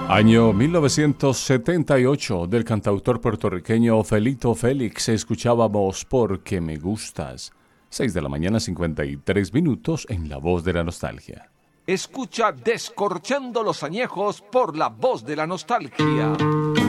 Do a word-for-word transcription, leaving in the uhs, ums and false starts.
Año mil novecientos setenta y ocho, del cantautor puertorriqueño Felito Félix, escuchábamos Porque me gustas. seis de la mañana, cincuenta y tres minutos, en La Voz de la Nostalgia. Escucha Descorchando los Añejos por La Voz de la Nostalgia.